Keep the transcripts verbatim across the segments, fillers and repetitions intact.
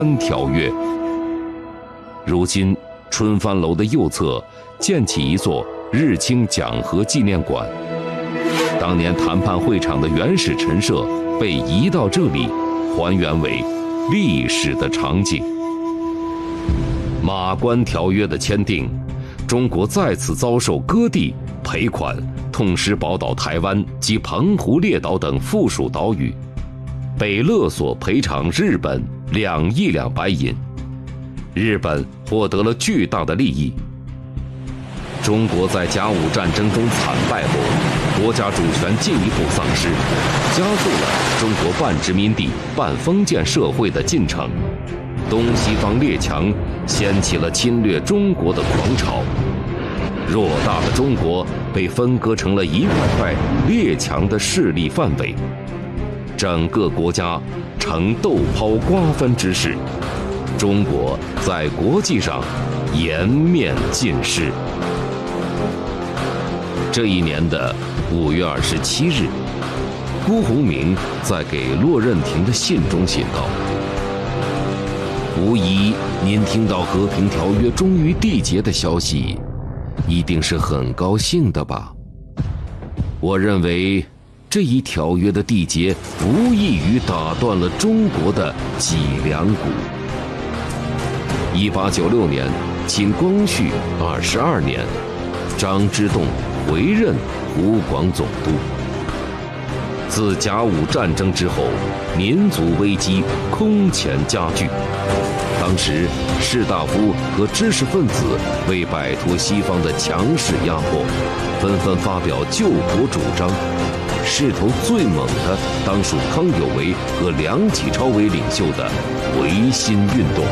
条约。如今，春帆楼的右侧建起一座日清讲和纪念馆。当年谈判会场的原始陈设被移到这里，还原为历史的场景。马关条约的签订，中国再次遭受割地、赔款、痛失宝岛台湾及澎湖列岛等附属岛屿，被勒索赔偿日本两亿两白银。日本获得了巨大的利益。中国在甲午战争中惨败后，国家主权进一步丧失，加速了中国半殖民地半封建社会的进程。东西方列强掀起了侵略中国的狂潮，偌大的中国被分割成了一块块列强的势力范围，整个国家呈豆泡瓜分之势，中国在国际上颜面尽失。这一年的五月二十七日，辜鸿铭在给骆任廷的信中写道：无疑您听到和平条约终于缔结的消息，一定是很高兴的吧？我认为这一条约的缔结无异于打断了中国的脊梁骨。一八九六年，清光绪二十二年，张之洞回任湖广总督。自甲午战争之后，民族危机空前加剧。当时，士大夫和知识分子为摆脱西方的强势压迫，纷纷发表救国主张。势头最猛的，当属康有为和梁启超为领袖的维新运动。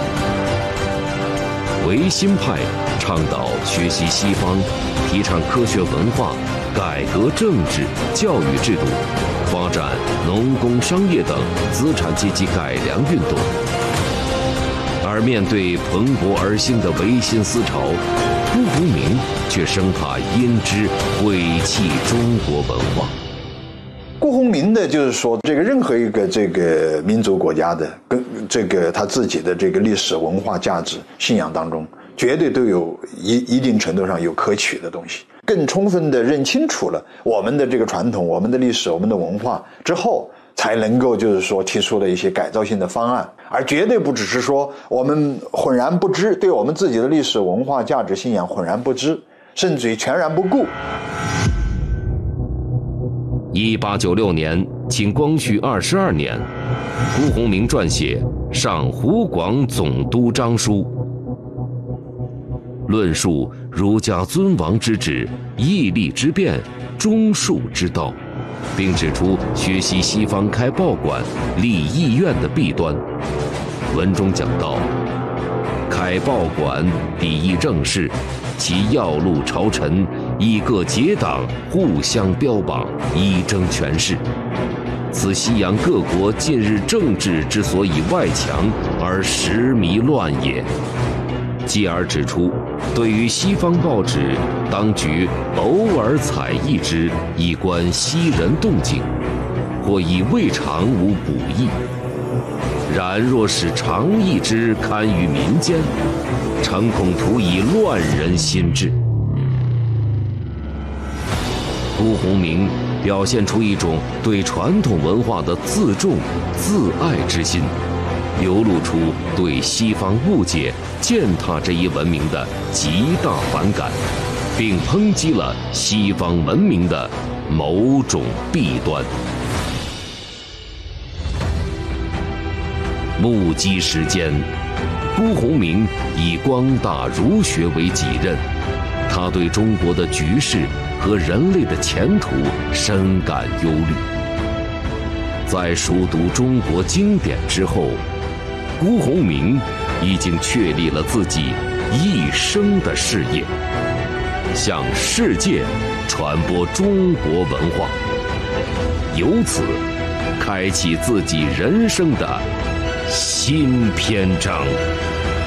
维新派倡导学习西方，提倡科学文化，改革政治、教育制度，发展农工商业等资产阶级改良运动。而面对蓬勃而兴的维新思潮，辜鸿铭却生怕因之毁弃中国文化。 辜鸿铭的就是说，这个任何一个这个民族国家的跟这个他自己的这个历史文化价值信仰当中，绝对都有一一定程度上有可取的东西。更充分的认清楚了我们的这个传统、我们的历史、我们的文化之后，才能够就是说提出了一些改造性的方案，而绝对不只是说我们浑然不知，对我们自己的历史文化价值信仰浑然不知，甚至于全然不顾。 一八九六年，清光绪二十二年，辜鸿铭撰写《上湖广总督章书》，论述儒家尊王之治、义利之辩、忠恕之道，并指出学习西方开报馆、立义院的弊端。文中讲到，开报馆第一正事，其要路朝臣，以各结党互相标榜，以争权势。此西洋各国近日政治之所以外强而时迷乱也。继而指出，对于西方报纸，当局偶尔采议之，以观西人动静，或以未尝无补益。然若使常议之堪于民间，诚恐徒以乱人心智。辜鸿铭表现出一种对传统文化的自重自爱之心，流露出对西方误解践踏这一文明的极大反感，并抨击了西方文明的某种弊端。目击时间，辜鸿铭以光大儒学为己任，他对中国的局势和人类的前途深感忧虑。在熟读中国经典之后，辜鸿铭已经确立了自己一生的事业，向世界传播中国文化，由此开启自己人生的新篇章。